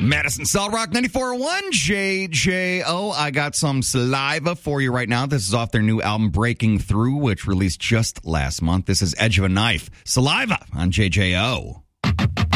Madison Solid Rock 94.1 JJO. I got some Saliva for you right now. This is off their new album Breaking Through, which released just last month. This is Edge of a Knife. Saliva on JJO.